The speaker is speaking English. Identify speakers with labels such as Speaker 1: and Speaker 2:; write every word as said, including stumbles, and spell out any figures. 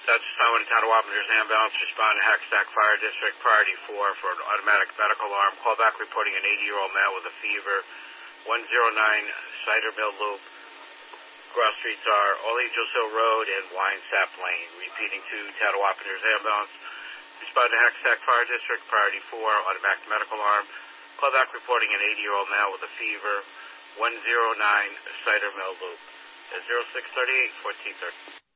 Speaker 1: That's someone in Town of Wappingers ambulance responding to Hackensack Fire District Priority four for an automatic medical alarm. Call back reporting an eighty-year-old male with a fever. one oh nine Cider Mill Loop. Cross streets are All Angels Hill Road and Winesap Lane. Repeating to Town of Wappingers ambulance. Responding to Hackensack Fire District Priority four, automatic medical alarm. Call back reporting an eighty-year-old male with a fever. one oh nine Cider Mill Loop. zero six three eight, fourteen thirty.